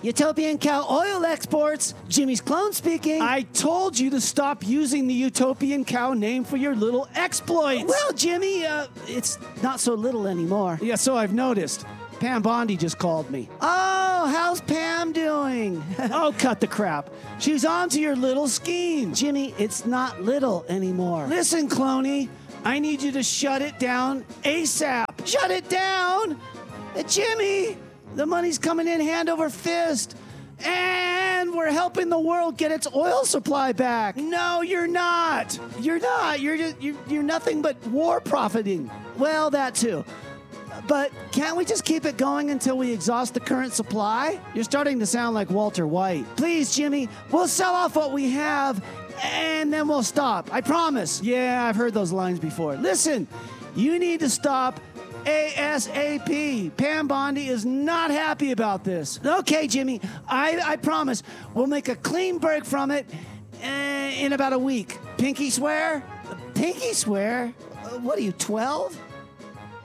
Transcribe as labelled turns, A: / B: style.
A: Utopian Cow Oil Exports. Jimmy's clone speaking.
B: I told you to stop using the Utopian Cow name for your little exploits.
A: Well, Jimmy, it's not so little anymore.
B: Yeah, so I've noticed. Pam Bondi just called me.
A: Oh, how's Pam doing?
B: Oh, cut the crap. She's on to your little scheme.
A: Jimmy, it's not little anymore.
B: Listen, Cloney, I need you to shut it down ASAP.
A: Shut it down? Jimmy, the money's coming in hand over fist.
B: And we're helping the world get its oil supply back.
A: No, you're not.
B: You're not. You're nothing but war profiting.
A: Well, that too. But can't we just keep it going until we exhaust the current supply?
B: You're starting to sound like Walter White.
A: Please, Jimmy, we'll sell off what we have, and then we'll stop. I promise.
B: Yeah, I've heard those lines before.
A: Listen, you need to stop ASAP. Pam Bondi is not happy about this. Okay, Jimmy, I promise we'll make a clean break from it in about a week. Pinky swear?
B: Pinky swear?
A: What are you, 12?